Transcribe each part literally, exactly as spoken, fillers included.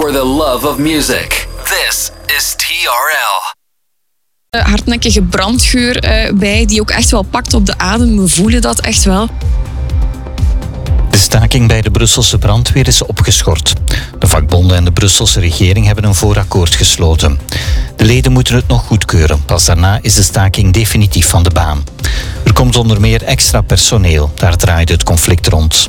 for the love of music. This is T R L. Hardnekkige brandgeur uh, bij, die ook echt wel pakt op de adem. We voelen dat echt wel. De staking bij de Brusselse brandweer is opgeschort. De vakbonden en de Brusselse regering hebben een voorakkoord gesloten. De leden moeten het nog goedkeuren. Pas daarna is de staking definitief van de baan. Er komt onder meer extra personeel. Daar draait het conflict rond.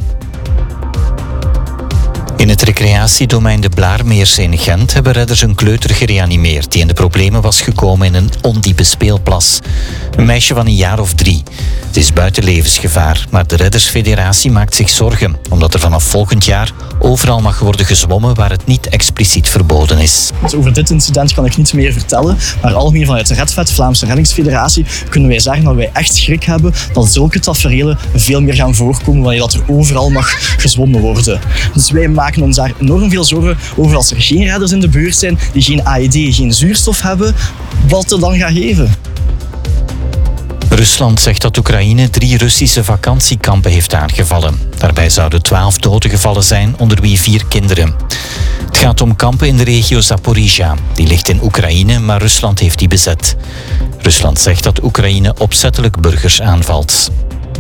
In het recreatiedomein de Blaarmeerse in Gent hebben redders een kleuter gereanimeerd die in de problemen was gekomen in een ondiepe speelplas. Een meisje van een jaar of drie. Het is buiten levensgevaar, maar de Reddersfederatie maakt zich zorgen, omdat er vanaf volgend jaar overal mag worden gezwommen waar het niet expliciet verboden is. Dus over dit incident kan ik niets meer vertellen, maar algemeen vanuit de RedVet, Vlaamse Reddingsfederatie, kunnen wij zeggen dat wij echt schrik hebben dat zulke taferelen veel meer gaan voorkomen wanneer dat er overal mag gezwommen worden. Dus wij maken ons daar enorm veel zorgen over als er geen redders in de buurt zijn, die geen A E D, geen zuurstof hebben, wat er dan gaat geven. Rusland zegt dat Oekraïne drie Russische vakantiekampen heeft aangevallen. Daarbij zouden twaalf doden gevallen zijn, onder wie vier kinderen. Het gaat om kampen in de regio Zaporizhia. Die ligt in Oekraïne, maar Rusland heeft die bezet. Rusland zegt dat Oekraïne opzettelijk burgers aanvalt.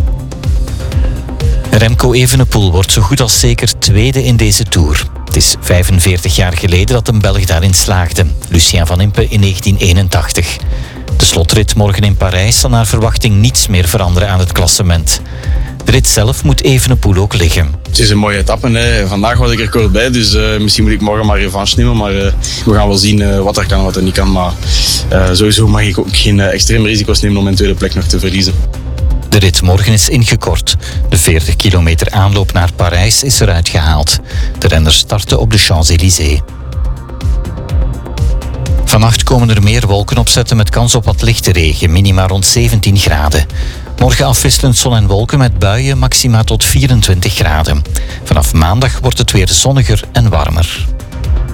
Remco Evenepoel wordt zo goed als zeker tweede in deze Tour. Het is vijfenveertig jaar geleden dat een Belg daarin slaagde. Lucien van Impe in negentien eenentachtig. De slotrit morgen in Parijs zal naar verwachting niets meer veranderen aan het klassement. De rit zelf moet Evenepoel ook liggen. Het is een mooie etappe. Hè. Vandaag was ik er kort bij, dus uh, misschien moet ik morgen maar revanche nemen. Maar uh, we gaan wel zien uh, wat er kan en wat er niet kan. Maar uh, sowieso mag ik ook geen uh, extreme risico's nemen om mijn tweede plek nog te verliezen. De rit morgen is ingekort. De veertig kilometer aanloop naar Parijs is eruit gehaald. De renners starten op de Champs-Élysées. Vannacht komen er meer wolken opzetten met kans op wat lichte regen, minima rond zeventien graden. Morgen afwisselend zon en wolken met buien, maxima tot vierentwintig graden. Vanaf maandag wordt het weer zonniger en warmer.